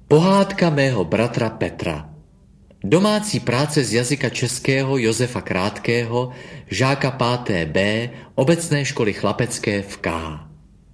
Pohádka mého bratra Petra. Domácí práce z jazyka českého Josefa Krátkého, žáka 5. B, obecné školy chlapecké v K.